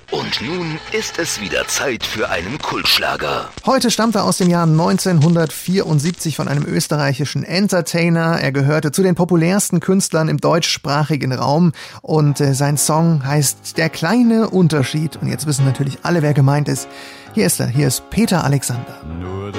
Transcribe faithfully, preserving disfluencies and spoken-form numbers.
Und nun ist es wieder Zeit für einen Kultschlager. Heute stammt er aus dem Jahr neunzehnhundertvierundsiebzig von einem österreichischen Entertainer. Er gehörte zu den populärsten Künstlern im deutschsprachigen Raum und äh, sein Song heißt Der kleine Unterschied. Und jetzt wissen natürlich alle, wer gemeint ist. Hier ist er, hier ist Peter Alexander. Nur